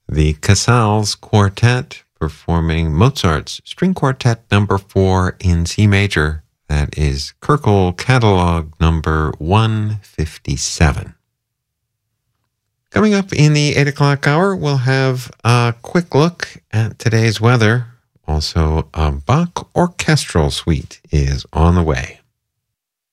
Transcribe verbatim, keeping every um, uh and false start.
The Casals Quartet performing Mozart's String Quartet number four in C major. That is Köchel Catalog number one fifty-seven. Coming up in the eight o'clock hour, we'll have a quick look at today's weather. Also, a Bach orchestral suite is on the way.